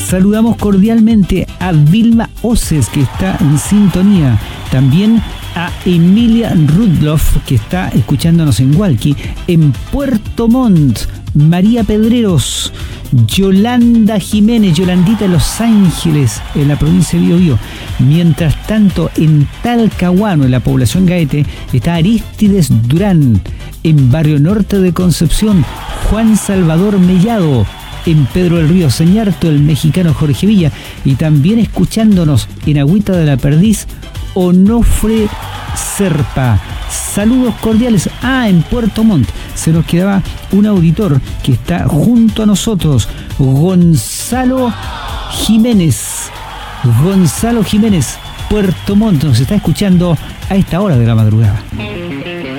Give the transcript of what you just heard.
Saludamos cordialmente a Vilma Oces, que está en sintonía. También a Emilia Rudloff, que está escuchándonos en Hualqui. En Puerto Montt, María Pedreros, Yolanda Jiménez, Yolandita en Los Ángeles, en la provincia de Biobío. Mientras tanto, en Talcahuano, en la población Gaete, está Arístides Durán. En Barrio Norte de Concepción, Juan Salvador Mellado. En Pedro del Río Señarto, el mexicano Jorge Villa. Y también escuchándonos en Agüita de la Perdiz, Onofre Serpa. Saludos cordiales. En Puerto Montt se nos quedaba un auditor que está junto a nosotros, Gonzalo Jiménez. Gonzalo Jiménez, Puerto Montt, nos está escuchando a esta hora de la madrugada.